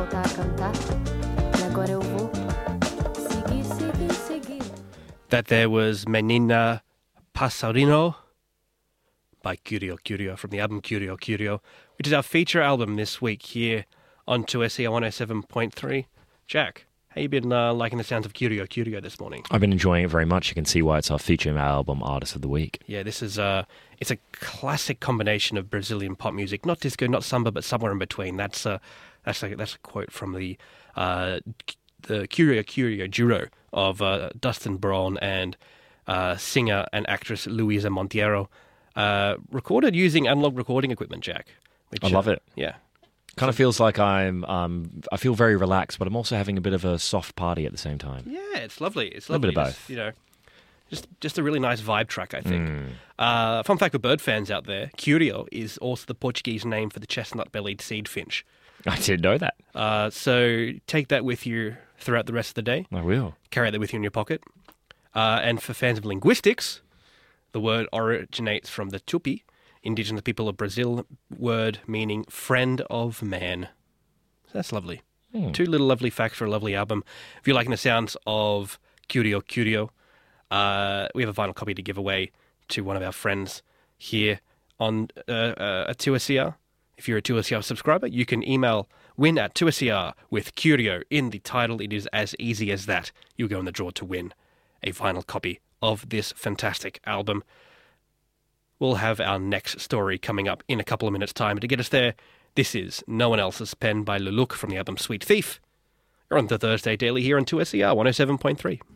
voltar a cantar. E agora eu vou seguir. That there was Menina Pasarino by Curio Curio from the album Curio Curio, which is our feature album this week here on 2SER 107.3. Jack, how you been liking the sounds of Curio Curio this morning? I've been enjoying it very much. You can see why it's our feature album Artist of the Week. Yeah, this is it's a classic combination of Brazilian pop music, not disco, not samba, but somewhere in between. That's a quote from the Curio Curio duo of Dustin Braun and singer and actress Luisa Monteiro, recorded using analog recording equipment, Jack. Which, I love it. Yeah. Kind of feels like I feel very relaxed, but I'm also having a bit of a soft party at the same time. Yeah, it's lovely. It's A lovely. bit of both. You know, just a really nice vibe track, I think. Fun fact for bird fans out there, Curio is also the Portuguese name for the chestnut-bellied seed finch. I didn't know that. So take that with you throughout the rest of the day. I will. Carry that with you in your pocket. And for fans of linguistics, the word originates from the Tupi, indigenous people of Brazil, word meaning friend of man. That's lovely. Two little lovely facts for a lovely album. If you're liking the sounds of Curio Curio, we have a vinyl copy to give away to one of our friends here on a 2SER. If you're a 2SER subscriber, you can email win@2SER with Curio in the title. It is as easy as that. You'll go in the draw to win a vinyl copy of this fantastic album. We'll have our next story coming up in a couple of minutes' time. To get us there, this is No One Else's Pen by Luluk from the album Sweet Thief. You're on the Thursday Daily here on 2SER 107.3.